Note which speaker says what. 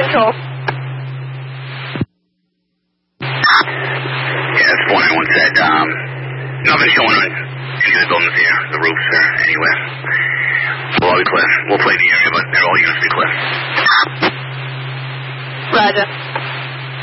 Speaker 1: Control.
Speaker 2: Yeah, it's 491 said, nothing showing on any of the buildings here, the roofs or anywhere. We'll all be clear. We'll play the area, but they're all units be clear.
Speaker 1: Roger.